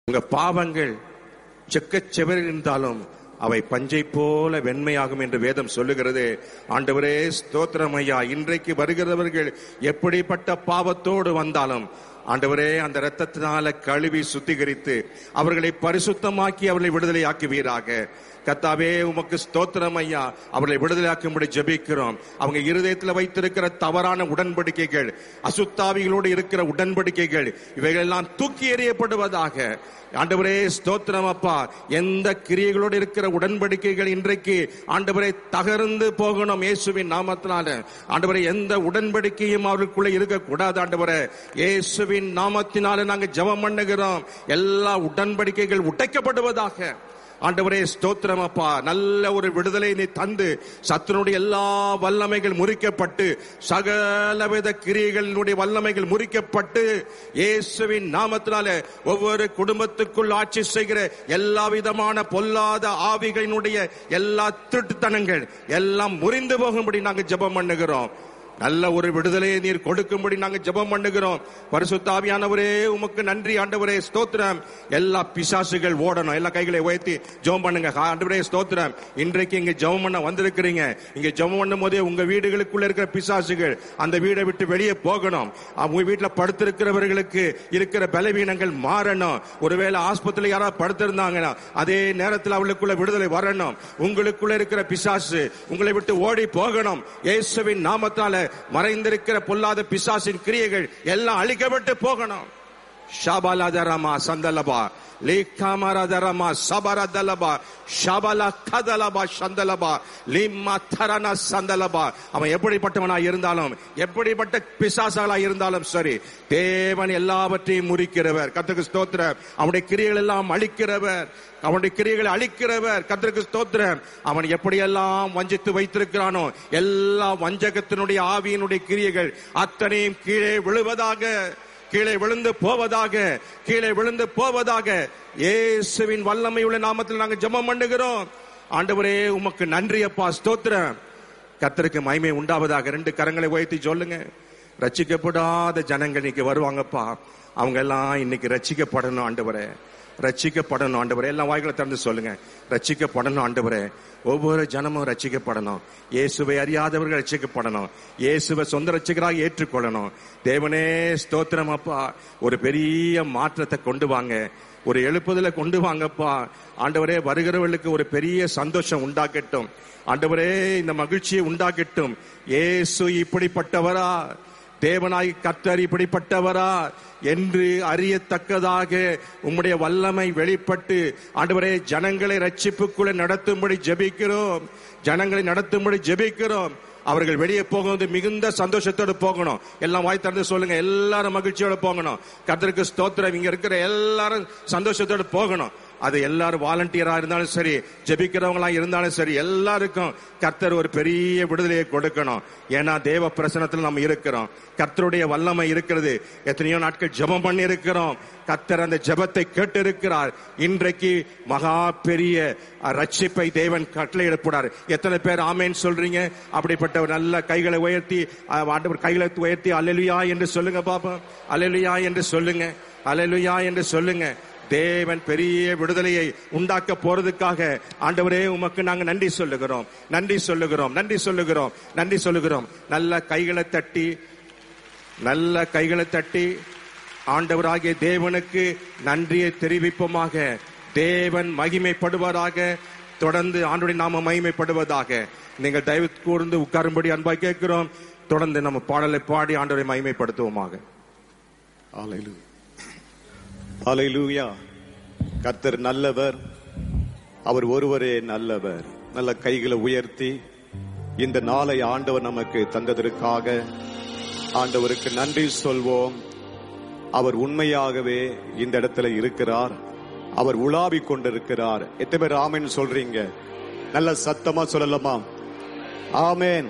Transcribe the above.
உங்க பாவங்கள் செக்கச்செவரில் இருந்தாலும் அவை பஞ்சை போல வெண்மையாகும் என்று வேதம் சொல்லுகிறது. ஆண்டவரே ஸ்தோத்திரம் ஐயா. இன்றைக்கு வருகிறவர்கள் எப்படிப்பட்ட பாவத்தோடு வந்தாலும் ஆண்டவரே அந்த இரத்தத்தினால கழுவி சுத்திகரித்து அவர்களை பரிசுத்தமாக்கி அவர்களை விடுதலையாக்குவீராக. கர்த்தாவே உமக்கு ஸ்தோத்திரம் ஐயா. அவர்களை விடுதலையாக்கும்படி ஜெபிக்கிறோம். அவங்க இருதயத்தில் வைத்திருக்கிற தவறான உடன்படிக்கைகள், அசுத்தாவிகளோடு இருக்கிற உடன்படிக்கைகள், இவைகளெல்லாம் தூக்கி எறியப்படுவதாக. ஆண்டவரே ஸ்தோத்திரம் அப்பா. எந்த கிரியைகளோடு இருக்கிற உடன்படிக்கைகள் இன்றைக்கு ஆண்டவரே தகர்ந்து போகணும் இயேசுவின் நாமத்தினால. ஆண்டவரே எந்த உடன்படிக்கையும் அவர்களுக்குள்ள இருக்கக்கூடாது. ஆண்டவரே இயேசுவின் நாமத்தினால நாங்கள் ஜெபம் பண்ணுகிறோம். எல்லா உடன்படிக்கைகள் உடைக்கப்படுவதாக. ஆண்டவரே ஸ்தோத்திரம் அப்பா. நல்ல ஒரு விடுதலை நீ தந்து சத்துனுடைய எல்லா வல்லமைகள் முறிக்கப்பட்டு சகலவித கிரியைகளினுடைய வல்லமைகள் முறிக்கப்பட்டு இயேசுவின் நாமத்தினால ஒவ்வொரு குடும்பத்துக்குள் ஆட்சி செய்கிற எல்லா விதமான பொல்லாத ஆவிகளினுடைய எல்லா திருட்டுத்தனங்கள் எல்லாம் முறிந்து போகும்படி நாங்கள் ஜெபம் பண்ணுகிறோம். நல்ல ஒரு விடுதலையை நீர் கொடுக்கும்படி நாங்கள் ஜெபம் பண்ணுகிறோம். பரிசுத்த ஆவியானவரே உமக்கு நன்றி ஆண்டவரே ஸ்தோத்திரம். எல்லா பிசாசுகள் ஓடணும். எல்லா கைகளை உயர்த்தி ஜெபம் பண்ணுங்க. ஆண்டவரே ஸ்தோத்திரம். இன்றைக்கு இங்க ஜெபம் பண்ண வந்திருக்கிறீங்க. இங்க ஜெபம் பண்ணும் போதே உங்க வீடுகளுக்குள்ள இருக்கிற பிசாசுகள் அந்த வீடை விட்டு வெளியே போகணும். உங்க வீட்டுல படுத்திருக்கிறவர்களுக்கு இருக்கிற பலவீனங்கள் மாறணும். ஒருவேளை ஆஸ்பத்திரியில் யாராவது படுத்திருந்தாங்கன்னா அதே நேரத்தில் அவளுக்குள்ள விடுதலை வரணும். உங்களுக்குள்ள இருக்கிற பிசாசு உங்களை விட்டு ஓடி போகணும். இயேசுவின் நாமத்தால மறைந்திருக்கிற பொல்லாத பிசாசின் கிரியைகள் எல்லாம் அழிக்கப்பட்டு போகணும். ஷாபாலாதரமா சந்தலபா லேகாமராதரமா சபரதலபா ஷாபாலா கதலபா சந்தலபா லிம்மா தரனா சந்தலபா. அவன் எப்படிப்பட்டவனா இருந்தாலும் எப்படிப்பட்ட பிசாசாலா இருந்தாலும் சரி, தேவன் எல்லாவற்றையும் முறிக்கிறவர். கர்த்தருக்கு ஸ்தோத்திரம். அவனுடைய கிரியைகள் எல்லாம் அழிக்கிறவர். அவனுடைய கிரியைகளை அழிக்கிறவர். கர்த்தருக்கு ஸ்தோத்திரம். அவன் எப்படியெல்லாம் வஞ்சித்து வைத்திருக்கிறானோ எல்லா வஞ்சகத்தினுடைய ஆவியினுடைய கிரியைகள் அத்தனையும் கீழே விழுவதாக, கீழே விழுந்து போவதாக, கீழே விழுந்து போவதாக. இயேசுவின் வல்லமை உள்ள நாமத்தில் நாங்கள் ஜெபம் பண்ணுகிறோம். ஆண்டவரே உமக்கு நன்றி அப்பா ஸ்தோத்திரம். கர்த்தருக்கு மகிமை உண்டாவதாக. 2 கரங்களை உயர்த்தி சொல்லுங்க. ரட்சிக்கப்படாத ஜனங்கள் இன்னைக்கு வருவாங்கப்பா. அவங்க எல்லாம் இன்னைக்கு ரட்சிக்கப்படணும் ஆண்டவரே. ரட்சிக்கப்படணும் ஆண்டவரே. எல்லாம் வாய்களை திறந்து சொல்லுங்க. ரட்சிக்கப்படணும் ஆண்டவரே. ஒவ்வொரு ஜனமும் ரட்சிக்கப்படணும். இயேசுவை அறியாதவர்கள் ரட்சிக்கப்படணும். இயேசுவை சொந்த ரட்சிகராக ஏற்றுக்கொள்ளணும். தேவனே ஸ்தோத்திரம் அப்பா. ஒரு பெரிய மாற்றத்தை கொண்டு வாங்க. ஒரு எழுப்புதலை கொண்டு வாங்கப்பா. ஆண்டவரே வருகிறவர்களுக்கு ஒரு பெரிய சந்தோஷம் உண்டாக்கட்டும். ஆண்டவரே இந்த மகிழ்ச்சியை உண்டாக்கட்டும். இயேசு இப்படிப்பட்டவரா, தேவனாய் கர்த்தர் இப்படிப்பட்டவரா என்று அறியத்தக்கதாக உம்முடைய வல்லமை வெளிப்பட்டு ஆண்டவரே ஜனங்களை ரட்சிப்புக்குள்ளே நடத்தும்படி ஜெபிக்கிறோம். ஜனங்களை நடத்தும்படி ஜெபிக்கிறோம். அவர்கள் வெளியே போகும்போது மிகுந்த சந்தோஷத்தோடு போகணும். எல்லாம் வாய் திறந்து சொல்லுங்க. எல்லாரும் மகிழ்ச்சியோட போகணும். கர்த்தருக்கு ஸ்தோத்திரம். இங்க இருக்கிற எல்லாரும் சந்தோஷத்தோடு போகணும். அது எல்லாரும் வாலண்டியரா இருந்தாலும் சரி, ஜெபிக்கிறவங்களா இருந்தாலும் சரி, எல்லாருக்கும் கர்த்தர் ஒரு பெரிய விடுதலையை கொடுக்கணும். ஏன்னா தேவ பிரசன்னத்தில் நம்ம இருக்கிறோம். கர்த்தருடைய வல்லமை இருக்கிறது. எத்தனையோ நாட்கள் ஜெபம் பண்ணி இருக்கிறோம். கர்த்தர் அந்த ஜெபத்தை கேட்டு இருக்கிறார். இன்றைக்கு மகா பெரிய ரட்சிப்பை தேவன் கட்டளையிடப்படார். எத்தனை பேர் ஆமேன் சொல்றீங்க? அப்படிப்பட்ட ஒரு நல்ல கைகளை உயர்த்தி ஆண்டவர் கைகளை உயர்த்தி அல்லேலூயா என்று சொல்லுங்க பாப்போம். அல்லேலூயா என்று சொல்லுங்க. அல்லேலூயா என்று சொல்லுங்க. தேவன் பெரிய விடுதலையை உண்டாக்க போறதுக்காக ஆண்டவரே உமக்கு நாங்க நன்றி சொல்லுகிறோம். நன்றி சொல்லுகிறோம். நன்றி சொல்லுகிறோம். நன்றி சொல்லுகிறோம். நல்ல கைகளை தட்டி, நல்ல கைகளை தட்டி ஆண்டவராகிய தேவனுக்கு நன்றியை தெரிவிப்போமாக. தேவன் மகிமைப்படுவதாக. தொடர்ந்து ஆண்டவருடைய நாம மகிமைப்படுவதாக. நீங்கள் தயவு கூர்ந்து உட்காரும்படி அன்பாய் கேட்கிறோம். தொடர்ந்து நம்ம பாடலை பாடி ஆண்டவரை மகிமைப்படுத்துவோமாக. ஹல்லேலூயா. ஹல்லேலூயா. கர்த்தர் நல்லவர். அவர் ஒருவரே நல்லவர். நல்ல கைகளை உயர்த்தி இந்த நாளை ஆண்டவர் நமக்கு தந்ததற்காக ஆண்டவருக்கு நன்றி சொல்வோம். அவர் உண்மையாகவே இந்த இடத்துல இருக்கிறார். அவர் உலாவிக் கொண்டிருக்கிறார். எத்தனை பேர் ஆமென் சொல்றீங்க? நல்ல சத்தமா சொல்லலாமா? ஆமென்.